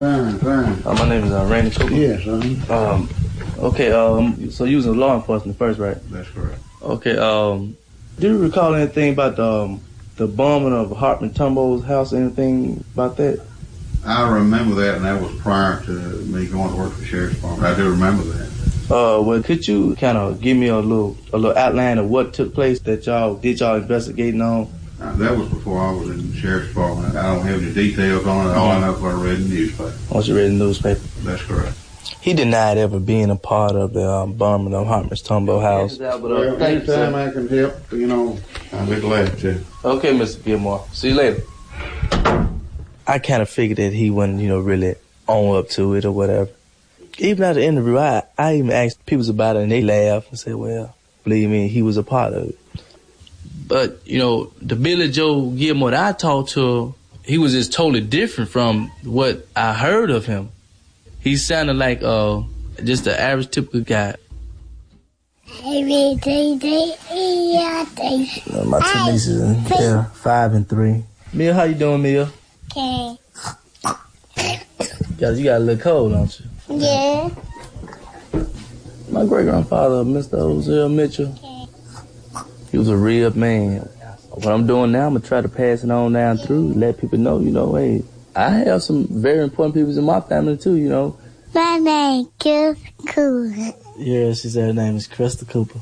Fine. My name is Randy Cooper. Yes, Okay, so you was in law enforcement first, right? That's correct. Okay, do you recall anything about the bombing of Hartman Tumbo's house, anything about that? I remember that, and that was prior to me going to work for the Sheriff's Department. I do remember that. Well, could you kind of give me a little outline of what took place that y'all investigating on? That was before I was in the Sheriff's Department. I don't have any details on it. All I know is what I read in the newspaper. Once you read the newspaper? That's correct. He denied ever being a part of the bombing of Hartman's Tumbo house. Well, anytime I can help, I'll be glad to. Okay, Mr. Gilmore. See you later. I kind of figured that he wasn't, really on up to it or whatever. Even at the interview, I even asked people about it, and they laughed and said, well, believe me, he was a part of it. But, the Billy Joe Gilmore that I talked to, he was just totally different from what I heard of him. He sounded like just the average typical guy. My two nieces, they're 5 and 3. Mia, how you doing, Mia? Okay. You got a little cold, don't you? Yeah. My great-grandfather, Mr. Ozell Mitchell, he was a real man. What I'm doing now, I'm going to try to pass it on down through, let people know, hey, I have some very important people in my family, too, My name is Crystal Cooper. Yeah, she said her name is Crystal Cooper.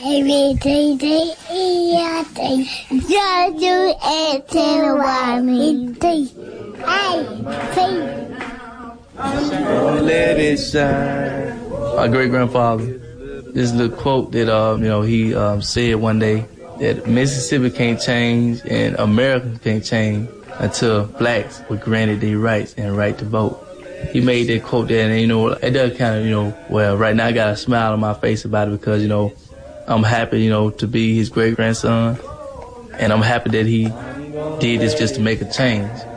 Oh, let it shine. My great-grandfather, this little quote that, he said one day, that Mississippi can't change and America can't change until blacks were granted their rights and right to vote. He made that quote there, and, it does kind of, well, right now I got a smile on my face about it because, I'm happy, to be his great-grandson, and I'm happy that he did this just to make a change.